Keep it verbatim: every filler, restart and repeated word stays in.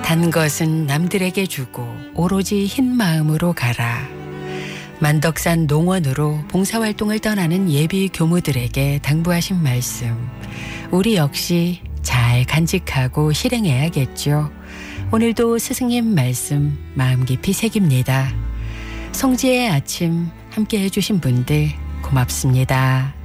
단 것은 남들에게 주고 오로지 흰 마음으로 가라. 만덕산 농원으로 봉사활동을 떠나는 예비 교무들에게 당부하신 말씀, 우리 역시 잘 간직하고 실행해야겠죠. 오늘도 스승님 말씀 마음 깊이 새깁니다. 성지의 아침 함께 해주신 분들 고맙습니다.